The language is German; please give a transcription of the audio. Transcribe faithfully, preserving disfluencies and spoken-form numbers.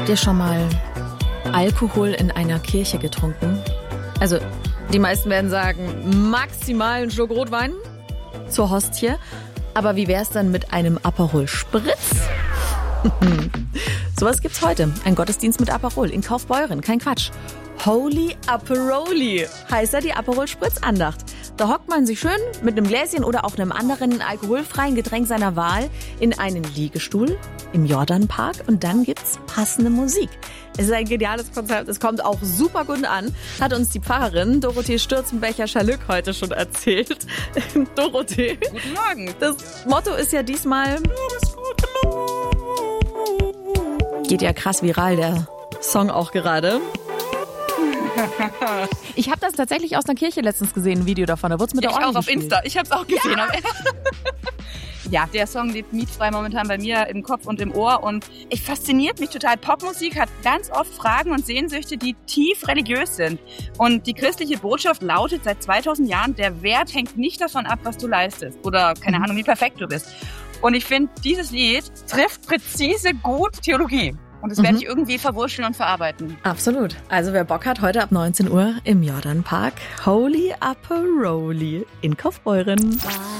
Habt ihr schon mal Alkohol in einer Kirche getrunken? Also, die meisten werden sagen, maximal einen Schluck Rotwein zur Hostie. Aber wie wär's dann mit einem Aperol Spritz? Sowas gibt's heute. Ein Gottesdienst mit Aperol in Kaufbeuren. Kein Quatsch. Holy Aperoli heißt da die Aperol Spritz Andacht. Da hockt man sich schön mit einem Gläschen oder auch einem anderen alkoholfreien Getränk seiner Wahl in einen Liegestuhl im Jordanpark und dann gibt's passende Musik. Es ist ein geniales Konzept, es kommt auch super gut an, hat uns die Pfarrerin Dorothee Stürzenbecher-Schalück heute schon erzählt. Dorothee. Guten Morgen. Das Motto ist ja diesmal... Du bist gut genug. Geht ja krass viral, der Song auch gerade. Ich habe das tatsächlich aus einer Kirche letztens gesehen, ein Video davon. Da wurde es mit ja, der Ich Orgel auch auf gespielt. Insta. Ich habe es auch gesehen. Ja. Ja, der Song lebt mietfrei momentan bei mir im Kopf und im Ohr und es fasziniert mich total. Popmusik hat ganz oft Fragen und Sehnsüchte, die tief religiös sind. Und die christliche Botschaft lautet seit zweitausend Jahren, der Wert hängt nicht davon ab, was du leistest oder keine mhm. Ahnung, wie perfekt du bist. Und ich finde, dieses Lied trifft präzise gut Theologie. Und das mhm. werde ich irgendwie verwurschteln und verarbeiten. Absolut. Also wer Bock hat, heute ab neunzehn Uhr im Jordanpark Holy Aperoli in Kaufbeuren.